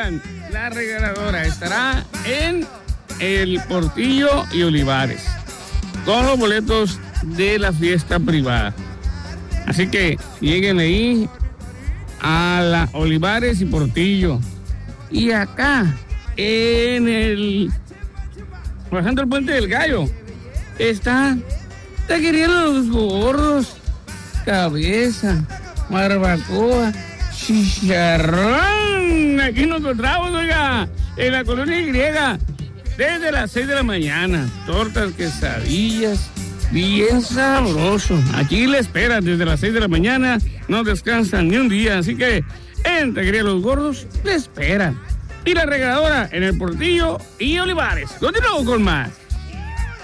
esperan. La Regaladora estará en el Portillo y Olivares, con los boletos de la fiesta privada. Así que lleguen ahí a la Olivares y Portillo. Y acá, bajando el Puente del Gallo, está Taquería Los Gordos, cabeza, barbacoa, chicharrón. Aquí nos encontramos, oiga, en la colonia griega, desde las 6 de la mañana. Tortas, quesadillas, bien sabroso. Aquí le esperan desde las 6 de la mañana, no descansan ni un día. Así que en Taquería Los Gordos le esperan. Y La Regaladora en el Portillo y Olivares. Continuamos con más.